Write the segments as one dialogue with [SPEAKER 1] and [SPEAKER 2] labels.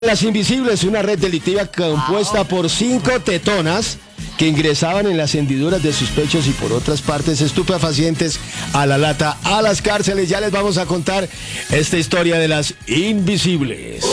[SPEAKER 1] Las Invisibles, una red delictiva compuesta por 5 tetonas que ingresaban en las hendiduras de sus pechos y por otras partes estupefacientes a la lata a las cárceles. Ya les vamos a contar esta historia de las Invisibles.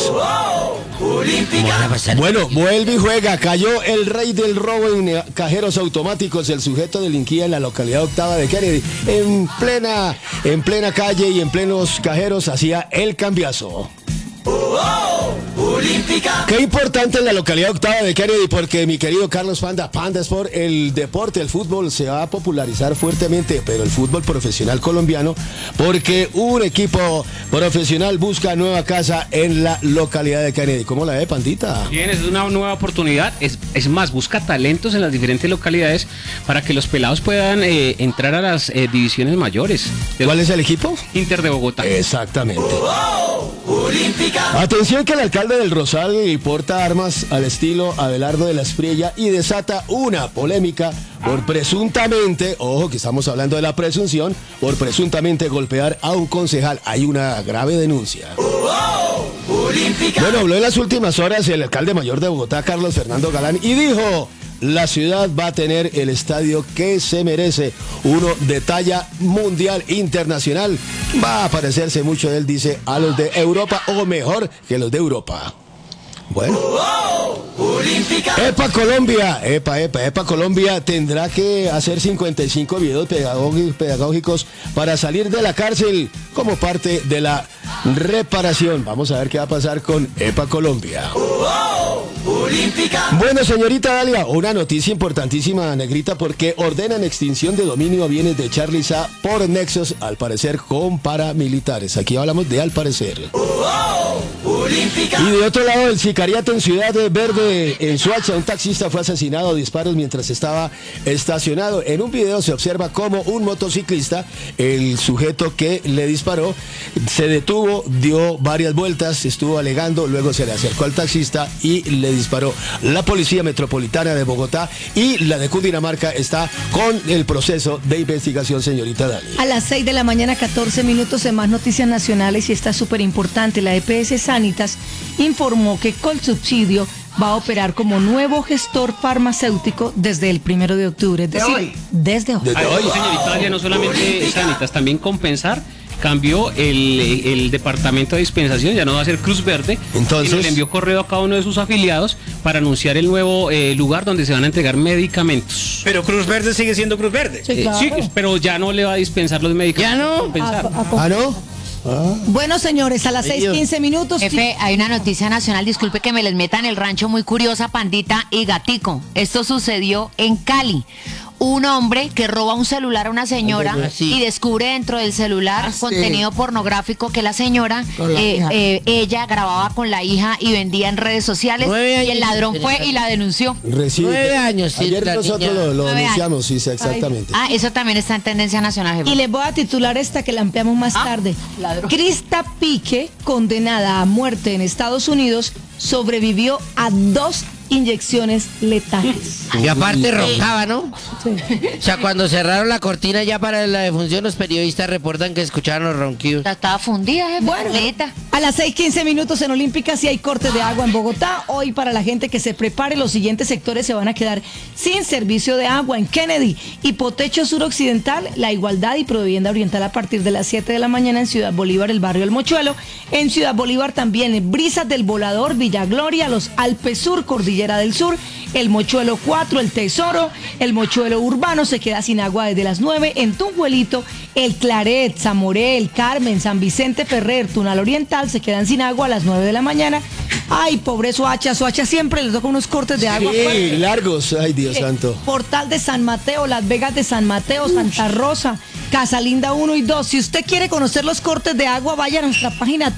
[SPEAKER 1] Bueno, vuelve y juega. Cayó el rey del robo en cajeros automáticos. El sujeto delinquía en la localidad octava de Kennedy. En plena calle y en plenos cajeros hacía el cambiazo. Olímpica. Qué importante en la localidad octava de Kennedy, porque mi querido Carlos Panda Sport, el deporte, el fútbol se va a popularizar fuertemente, pero el fútbol profesional colombiano, porque un equipo profesional busca nueva casa en la localidad de Kennedy. ¿Cómo la ve, Pandita?
[SPEAKER 2] Bien, es una nueva oportunidad, es más, busca talentos en las diferentes localidades para que los pelados puedan entrar a las divisiones mayores.
[SPEAKER 1] ¿Cuál es el equipo?
[SPEAKER 2] Inter de Bogotá.
[SPEAKER 1] Exactamente. Olímpica. Atención, que el alcalde del Rosal porta armas al estilo Abelardo de la Espriella y desata una polémica por presuntamente, ojo que estamos hablando de la presunción, por presuntamente golpear a un concejal. Hay una grave denuncia. Bueno, habló en las últimas horas el alcalde mayor de Bogotá, Carlos Fernando Galán, y dijo: la ciudad va a tener el estadio que se merece, uno de talla mundial, internacional. Va a parecerse mucho, él dice, a los de Europa, o mejor que los de Europa. Bueno. EPA Colombia, EPA Colombia tendrá que hacer 55 videos pedagógicos para salir de la cárcel como parte de la reparación. Vamos a ver qué va a pasar con EPA Colombia. Bueno, señorita Dalia, una noticia importantísima, negrita, porque ordenan extinción de dominio a bienes de Charlie Sa por nexos, al parecer, con paramilitares. Aquí hablamos de al parecer. Y de otro lado, el sicariato en Ciudad Verde, en Soacha, un taxista fue asesinado a disparos mientras estaba estacionado. En un video se observa cómo un motociclista, el sujeto que le disparó, se detuvo, dio varias vueltas, estuvo alegando, luego se le acercó al taxista y le disparó. La Policía Metropolitana de Bogotá y la de Cundinamarca está con el proceso de investigación, señorita Dali.
[SPEAKER 3] A las 6 de la mañana, 14 minutos, en más noticias nacionales, y está súper importante. La EPS Sanitas informó que Colsubsidio va a operar como nuevo gestor farmacéutico desde el 1 de octubre, es decir, desde hoy.
[SPEAKER 2] Señorita Dalia, no solamente Sanitas, también Compensar cambió el departamento de dispensación, ya no va a ser Cruz Verde.
[SPEAKER 1] Entonces,
[SPEAKER 2] sino le envió correo a cada uno de sus afiliados para anunciar el nuevo lugar donde se van a entregar medicamentos.
[SPEAKER 4] Pero Cruz Verde sigue siendo Cruz Verde.
[SPEAKER 3] Sí, claro.
[SPEAKER 2] Sí, pero ya no le va a dispensar los medicamentos.
[SPEAKER 4] ¿Ya no?
[SPEAKER 2] Compensar.
[SPEAKER 1] ¿No?
[SPEAKER 3] Bueno, señores, a las 6:15 minutos.
[SPEAKER 5] Jefe, hay una noticia nacional, disculpe que me les meta en el rancho, muy curiosa, Pandita y Gatico. Esto sucedió en Cali. Un hombre que roba un celular a una señora y descubre dentro del celular contenido pornográfico que la señora, ella grababa con la hija y vendía en redes sociales, y el ladrón fue y la denunció.
[SPEAKER 4] 9 años. Sí,
[SPEAKER 1] ayer nosotros lo anunciamos, sí, exactamente.
[SPEAKER 5] Eso también está en tendencia nacional, jefe.
[SPEAKER 3] Y les voy a titular esta que la ampliamos más tarde.
[SPEAKER 5] Ladrón.
[SPEAKER 3] Krista Pique, condenada a muerte en Estados Unidos, sobrevivió a 2 inyecciones letales.
[SPEAKER 4] Y aparte roncaba, ¿no?
[SPEAKER 3] Sí.
[SPEAKER 4] O sea, cuando cerraron la cortina ya para la defunción, los periodistas reportan que escucharon los ronquidos.
[SPEAKER 5] Estaba fundida, jefe.
[SPEAKER 3] Bueno, a las 6:15 minutos en Olímpica, sí hay corte de agua en Bogotá. Hoy, para la gente que se prepare, los siguientes sectores se van a quedar sin servicio de agua. En Kennedy, Hipotecho Suroccidental, La Igualdad y Provivienda Oriental a partir de las 7 de la mañana. En Ciudad Bolívar, el barrio El Mochuelo. En Ciudad Bolívar también, Brisas del Volador, Villa Gloria, los Alpes Sur, Cordillera del Sur, el Mochuelo 4, el Tesoro, el Mochuelo Urbano se queda sin agua desde las 9. En Tunjuelito, el Claret, Zamoré, el Carmen, San Vicente Ferrer, Tunal Oriental se quedan sin agua a las 9 de la mañana. Ay, pobre Soacha siempre les toca unos cortes de agua.
[SPEAKER 1] Sí, largos, ay Dios santo.
[SPEAKER 3] Portal de San Mateo, Las Vegas de San Mateo, Santa Rosa, Casa Linda 1 y 2. Si usted quiere conocer los cortes de agua, vaya a nuestra página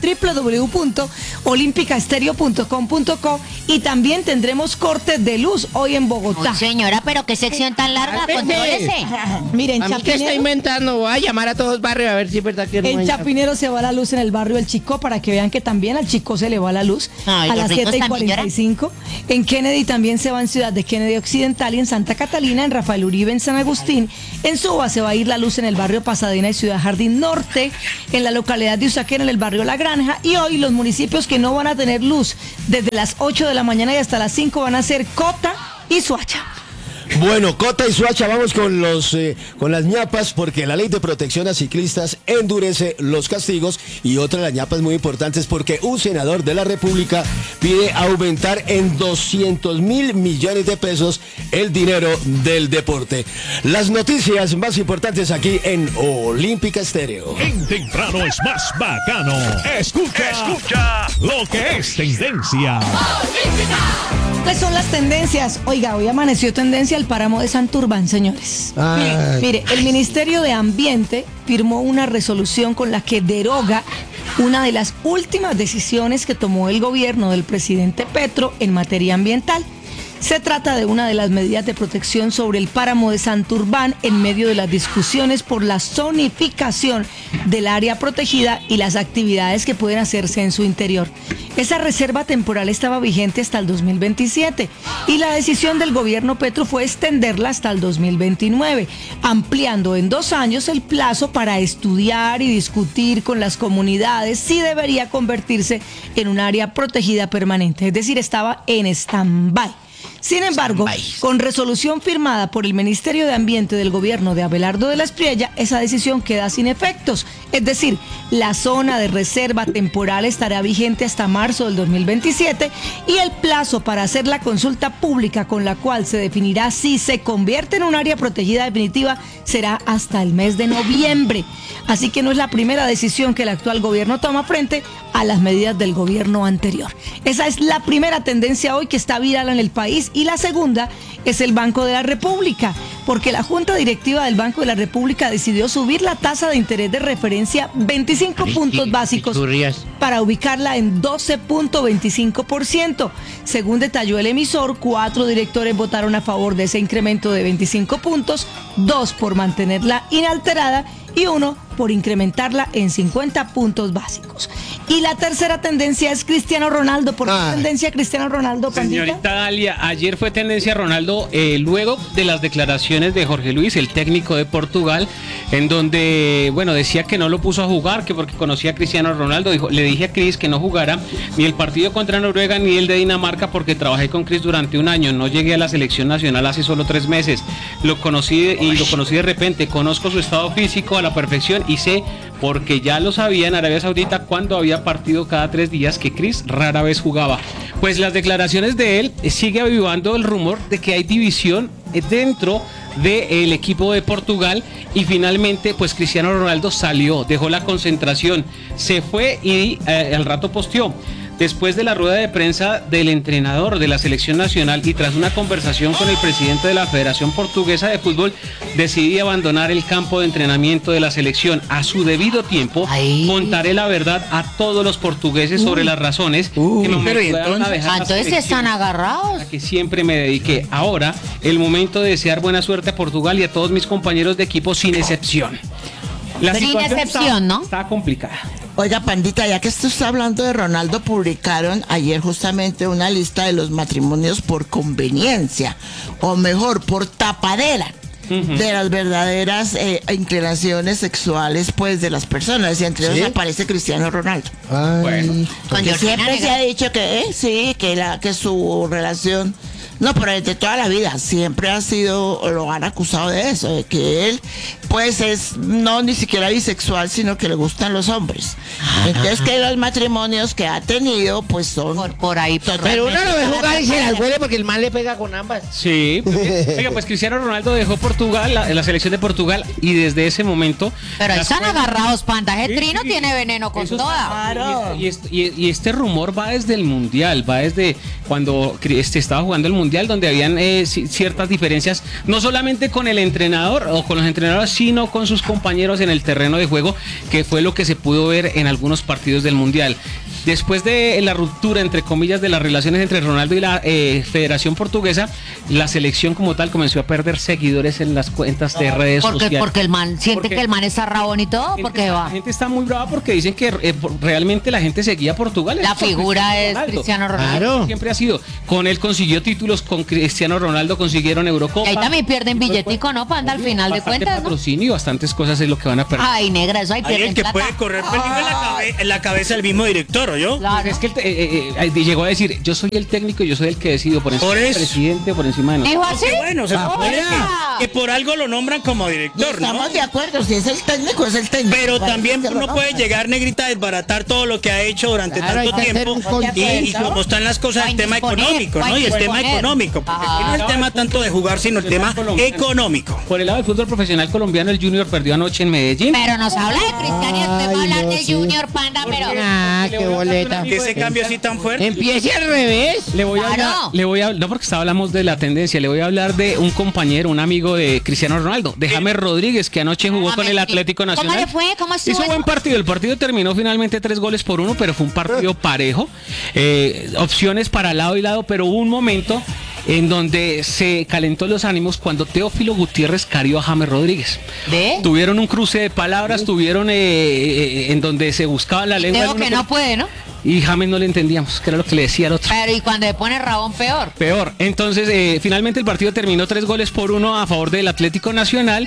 [SPEAKER 3] www.olimpicaestereo.com.co, y también tendremos cortes de luz hoy en Bogotá.
[SPEAKER 5] Uy, señora, pero qué sección tan larga, contrólese.
[SPEAKER 3] Miren,
[SPEAKER 4] ¿A mí qué está inventando? Voy a llamar a todos los barrios a ver si es verdad que no
[SPEAKER 3] en
[SPEAKER 4] hay
[SPEAKER 3] Chapinero se va la luz en el barrio El Chicó, para que vean que también al Chicó se le va la luz.
[SPEAKER 5] Ay,
[SPEAKER 3] a las
[SPEAKER 5] los ricos
[SPEAKER 3] 7:45. En Kennedy también se va en Ciudad de Kennedy Occidental, y en Santa Catalina, en Rafael Uribe, en San Agustín. En Suba se va a ir la luz en el barrio Pasadena y Ciudad Jardín Norte, en la localidad de Usaquén, en el barrio La Granja. Y hoy los municipios que no van a tener luz desde las 8 de la mañana y hasta las 5 van a ser Cota y Soacha.
[SPEAKER 1] Bueno, Cota y Soacha, vamos con con las ñapas, porque la ley de protección a ciclistas endurece los castigos, y otra de las ñapas muy importantes porque un senador de la República pide aumentar en 200.000 millones de pesos el dinero del deporte. Las noticias más importantes aquí en Olímpica Estéreo.
[SPEAKER 6] En temprano es más bacano. Escucha lo que es tendencia.
[SPEAKER 3] ¿Cuáles son las tendencias? Oiga, hoy amaneció tendencia el páramo de Santurbán, señores. Mire, el Ministerio de Ambiente firmó una resolución con la que deroga una de las últimas decisiones que tomó el gobierno del presidente Petro en materia ambiental. Se trata de una de las medidas de protección sobre el páramo de Santurbán en medio de las discusiones por la zonificación del área protegida y las actividades que pueden hacerse en su interior. Esa reserva temporal estaba vigente hasta el 2027 y la decisión del gobierno Petro fue extenderla hasta el 2029, ampliando en 2 años el plazo para estudiar y discutir con las comunidades si debería convertirse en un área protegida permanente, es decir, estaba en stand-by. Sin embargo, con resolución firmada por el Ministerio de Ambiente del gobierno de Abelardo de la Espriella, esa decisión queda sin efectos. Es decir, la zona de reserva temporal estará vigente hasta marzo del 2027 y el plazo para hacer la consulta pública con la cual se definirá si se convierte en un área protegida definitiva será hasta el mes de noviembre. Así que no es la primera decisión que el actual gobierno toma frente a las medidas del gobierno anterior. Esa es la primera tendencia hoy que está viral en el país, y la segunda es el Banco de la República, porque la Junta Directiva del Banco de la República decidió subir la tasa de interés de referencia 25 puntos básicos para ubicarla en 12.25%. Según detalló el emisor, 4 directores votaron a favor de ese incremento de 25 puntos, 2 por mantenerla inalterada y 1 por incrementarla en 50 puntos básicos. Y la tercera tendencia es Cristiano Ronaldo. ¿Por qué tendencia Cristiano Ronaldo, pandita?
[SPEAKER 2] Señorita Dalia, ayer fue tendencia Ronaldo luego de las declaraciones de Jorge Luis, el técnico de Portugal, en donde, bueno, decía que no lo puso a jugar, que porque conocía a Cristiano Ronaldo. Dijo, le dije a Cris que no jugara ni el partido contra Noruega ni el de Dinamarca porque trabajé con Cris durante 1 año. No llegué a la selección nacional hace solo 3 meses. Lo conocí de repente. Conozco su estado físico a la perfección y sé, porque ya lo sabía en Arabia Saudita cuando había partido cada 3 días, que Cris rara vez jugaba. Pues las declaraciones de él sigue avivando el rumor de que hay división dentro del equipo de Portugal, y finalmente pues Cristiano Ronaldo salió, dejó la concentración, se fue y al rato posteó. Después de la rueda de prensa del entrenador de la selección nacional y tras una conversación con el presidente de la Federación Portuguesa de Fútbol, decidí abandonar el campo de entrenamiento de la selección. A su debido tiempo, contaré la verdad a todos los portugueses sobre las razones que me obligaron a dejar la
[SPEAKER 5] entonces están agarrados.
[SPEAKER 2] a que siempre me dediqué. Ahora, el momento de desear buena suerte a Portugal y a todos mis compañeros de equipo, sin excepción. La
[SPEAKER 5] Sin
[SPEAKER 2] situación
[SPEAKER 5] excepción, ¿no?
[SPEAKER 2] Está complicada.
[SPEAKER 7] Oiga, pandita, ya que usted está hablando de Ronaldo, publicaron ayer justamente una lista de los matrimonios por conveniencia, o mejor, por tapadera, de las verdaderas inclinaciones sexuales, pues, de las personas, y entre ellos aparece Cristiano Ronaldo.
[SPEAKER 2] Bueno,
[SPEAKER 7] Porque siempre se ha dicho que sí, que su relación... No, pero desde toda la vida siempre ha sido, lo han acusado de eso, de que él, pues, es no ni siquiera bisexual, sino que le gustan los hombres. Entonces, que los matrimonios que ha tenido, pues, son...
[SPEAKER 5] Por ahí.
[SPEAKER 4] Pero uno lo ve jugar y se las huele porque el mal le pega con ambas.
[SPEAKER 2] sí. Oiga, pues Cristiano Ronaldo dejó Portugal, la selección de Portugal, y desde ese momento...
[SPEAKER 5] Pero ahí
[SPEAKER 2] las
[SPEAKER 5] están
[SPEAKER 2] cuentas-
[SPEAKER 5] agarrados, panda. Ese
[SPEAKER 2] Sí,
[SPEAKER 5] trino
[SPEAKER 2] sí,
[SPEAKER 5] tiene veneno con
[SPEAKER 2] eso
[SPEAKER 5] toda.
[SPEAKER 7] Claro.
[SPEAKER 2] Y este rumor va desde el Mundial, va desde cuando estaba jugando el Mundial, donde habían ciertas diferencias, no solamente con el entrenador o con los entrenadores, sino con sus compañeros en el terreno de juego, que fue lo que se pudo ver en algunos partidos del Mundial. después de la ruptura, entre comillas, de las relaciones entre Ronaldo y la Federación Portuguesa, la selección como tal comenzó a perder seguidores en las cuentas de redes sociales.
[SPEAKER 5] Porque el man siente que el man está rabón y todo, porque
[SPEAKER 2] La
[SPEAKER 5] va.
[SPEAKER 2] gente está muy brava porque dicen que realmente la gente seguía a Portugal.
[SPEAKER 5] La figura es Cristiano Ronaldo.
[SPEAKER 4] Claro.
[SPEAKER 2] Siempre ha sido. Con él consiguió títulos, con Cristiano Ronaldo consiguieron Eurocopa.
[SPEAKER 5] Y ahí también pierden billetico, ¿no? Panda, al final de
[SPEAKER 2] Bastante
[SPEAKER 5] cuentas, ¿no?
[SPEAKER 2] patrocinio y bastantes cosas es lo que van a perder.
[SPEAKER 5] Ay, negra, eso ahí
[SPEAKER 8] Hay
[SPEAKER 5] pierden
[SPEAKER 8] el que
[SPEAKER 5] plata.
[SPEAKER 8] puede correr peligro en la cabeza del mismo director, ¿oyó?
[SPEAKER 5] Claro.
[SPEAKER 2] Es que llegó a decir, yo soy el técnico y yo soy el que decido por encima
[SPEAKER 8] Por
[SPEAKER 2] del
[SPEAKER 8] eso.
[SPEAKER 2] presidente, por encima de nosotros.
[SPEAKER 5] ¿Dijo así?
[SPEAKER 8] Qué bueno, se supone
[SPEAKER 5] Oiga.
[SPEAKER 8] que por algo lo nombran como director, ¿no?
[SPEAKER 7] Estamos de acuerdo, si es el técnico, es el técnico.
[SPEAKER 8] Pero
[SPEAKER 7] Bueno,
[SPEAKER 8] también
[SPEAKER 7] que lo
[SPEAKER 8] uno puede
[SPEAKER 7] nombra.
[SPEAKER 8] llegar, negrita, a desbaratar todo lo que ha hecho durante
[SPEAKER 4] Claro,
[SPEAKER 8] tanto
[SPEAKER 4] hay que hacer
[SPEAKER 8] tiempo.
[SPEAKER 4] un
[SPEAKER 8] Y como están las cosas, el
[SPEAKER 5] Hay
[SPEAKER 8] tema
[SPEAKER 5] disponer,
[SPEAKER 8] económico, ¿no?
[SPEAKER 5] hay
[SPEAKER 8] Y el tema
[SPEAKER 5] disponer.
[SPEAKER 8] económico. Porque aquí no es el tema tanto de jugar, sino el tema económico.
[SPEAKER 2] Por el lado del fútbol profesional colombiano, el Junior perdió anoche en Medellín.
[SPEAKER 5] Pero nos habla de Cristiano y usted va a hablar
[SPEAKER 4] no,
[SPEAKER 5] de
[SPEAKER 4] sí.
[SPEAKER 5] Junior, Panda, pero...
[SPEAKER 4] Ah, qué boleta.
[SPEAKER 8] Que ese cambio así tan fuerte.
[SPEAKER 4] Empiece al revés.
[SPEAKER 2] Le voy a
[SPEAKER 5] Claro.
[SPEAKER 2] hablar, no porque hablamos de la tendencia, le voy a hablar de un compañero, un amigo de Cristiano Ronaldo, de James Rodríguez, que anoche jugó con el Atlético Nacional.
[SPEAKER 5] ¿Cómo le fue? ¿Cómo estuvo
[SPEAKER 2] Hizo
[SPEAKER 5] eso?
[SPEAKER 2] buen partido, el partido terminó finalmente 3-1, pero fue un partido parejo. Opciones para lado y lado, pero hubo un momento en donde se calentó los ánimos cuando Teófilo Gutiérrez carió a James Rodríguez.
[SPEAKER 5] ¿Ve?
[SPEAKER 2] Tuvieron un cruce de palabras, tuvieron en donde se buscaba la lengua.
[SPEAKER 5] Creo
[SPEAKER 2] el uno
[SPEAKER 5] que
[SPEAKER 2] con-
[SPEAKER 5] no puede, ¿no?
[SPEAKER 2] Y James no le entendíamos, que era lo que le decía al otro.
[SPEAKER 5] Pero y cuando le pone rabón, peor.
[SPEAKER 2] Peor. Entonces, finalmente el partido terminó 3-1 a favor del Atlético Nacional.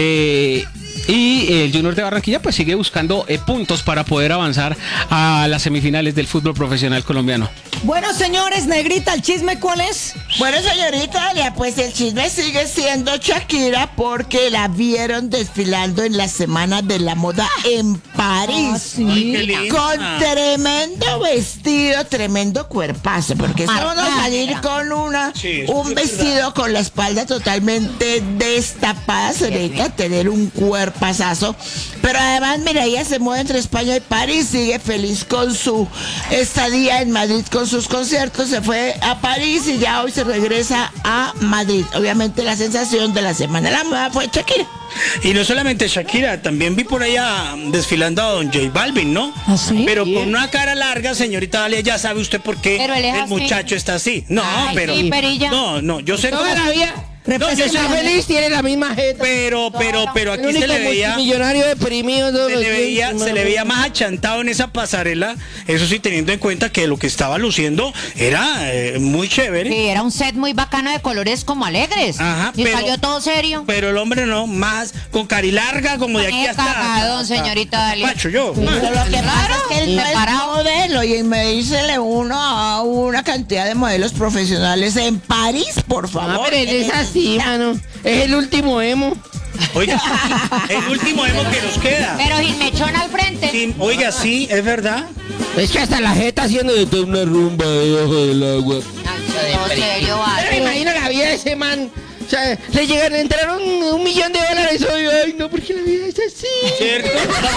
[SPEAKER 2] Y el Junior de Barranquilla pues sigue buscando puntos para poder avanzar a las semifinales del fútbol profesional colombiano.
[SPEAKER 3] Bueno, señores, negrita, ¿el chisme cuál es?
[SPEAKER 7] Bueno, señorita Dalia, pues el chisme sigue siendo Shakira porque la vieron desfilando en la Semana de la Moda en París.
[SPEAKER 8] Ay, qué linda.
[SPEAKER 7] Con tremendo vestido, tremendo cuerpazo, porque estamos a
[SPEAKER 5] Marcada.
[SPEAKER 7] salir con
[SPEAKER 8] Sí, eso
[SPEAKER 7] un
[SPEAKER 8] sí es
[SPEAKER 7] vestido con la espalda totalmente destapada, se necesita tener un cuerpazazo. Pero además, mira, ella se mueve entre España y París, sigue feliz con su estadía en Madrid, con sus conciertos, se fue a París y ya hoy se regresa a Madrid. Obviamente la sensación de la Semana de la Moda fue Shakira.
[SPEAKER 8] Y no solamente Shakira, también vi por allá desfilando a don J Balvin, ¿no?
[SPEAKER 3] ¿Ah, sí?
[SPEAKER 8] Pero con una cara larga, señorita Dalia, ya sabe usted por qué
[SPEAKER 5] Pero él es
[SPEAKER 8] el
[SPEAKER 5] así.
[SPEAKER 8] muchacho está así. No,
[SPEAKER 5] Ay,
[SPEAKER 8] pero...
[SPEAKER 5] sí, perilla.
[SPEAKER 8] No, yo sé
[SPEAKER 4] Toda
[SPEAKER 8] cómo...
[SPEAKER 4] la vida.
[SPEAKER 8] No, yo
[SPEAKER 4] Está
[SPEAKER 8] sé-
[SPEAKER 4] feliz, tiene la misma jeta.
[SPEAKER 8] pero
[SPEAKER 4] El
[SPEAKER 8] aquí
[SPEAKER 4] único
[SPEAKER 8] se le veía...
[SPEAKER 4] multimillonario deprimido todos los días,
[SPEAKER 8] Se le veía más achantado en esa pasarela, eso sí, teniendo en cuenta que lo que estaba luciendo era muy chévere.
[SPEAKER 5] Sí, era un set muy bacano de colores como alegres.
[SPEAKER 8] Ajá,
[SPEAKER 5] y
[SPEAKER 8] pero-
[SPEAKER 5] salió todo serio.
[SPEAKER 8] Pero el hombre no, más con carilarga, como de aquí hasta...
[SPEAKER 5] Cagadón, señorita Dalia.
[SPEAKER 8] Macho, yo.
[SPEAKER 7] Pero lo que pasa es que él no es
[SPEAKER 5] Preparado.
[SPEAKER 7] modelo y me dísele uno a una cantidad de modelos profesionales en París, por favor.
[SPEAKER 4] Ah, pero él es así, mano. Es el último emo.
[SPEAKER 8] Oiga, el último emo que nos queda.
[SPEAKER 5] Pero sin mechón al frente.
[SPEAKER 8] Sí, oiga, sí, es verdad.
[SPEAKER 4] Es que hasta la jeta haciendo de toda una rumba debajo del agua.
[SPEAKER 5] Todo serio, vale.
[SPEAKER 4] Pero me imagino la vida de ese man. O sea, le entraron $1 millón hoy. Ay, no, porque la vida es así.
[SPEAKER 8] ¿Cierto?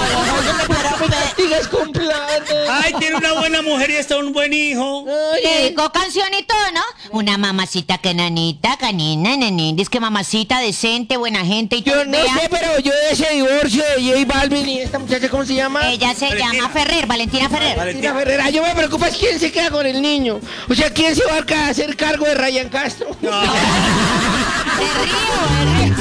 [SPEAKER 4] Me castigas con plata.
[SPEAKER 8] Ay, tiene una buena mujer y está un buen hijo.
[SPEAKER 5] Le
[SPEAKER 4] Oye,
[SPEAKER 5] dedicó canción y todo, ¿no? Una mamacita que nanita, canina, nenindis, que mamacita decente, buena gente y todo.
[SPEAKER 4] yo no
[SPEAKER 5] Vea,
[SPEAKER 4] sé, pero yo de ese divorcio de J Balvin y esta muchacha, ¿cómo se llama?
[SPEAKER 5] Ella se
[SPEAKER 8] Valentina.
[SPEAKER 5] llama Ferrer, Valentina Ferrer.
[SPEAKER 4] Valentina Ferrera. Yo me preocupa es quién se queda con el niño. O sea, ¿quién se va a hacer cargo de Ryan Castro?
[SPEAKER 5] Me río,